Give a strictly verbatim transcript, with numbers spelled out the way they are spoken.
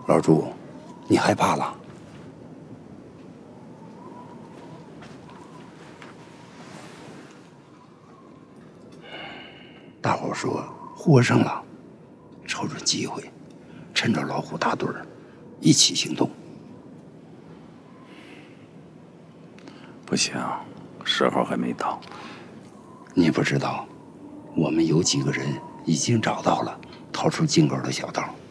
老朱，你害怕了？大伙说获胜了，瞅准机会，趁着老虎大队儿一起行动。 不行，时候还没到。 你不知道，我们有几个人已经找到了逃出金沟的小道。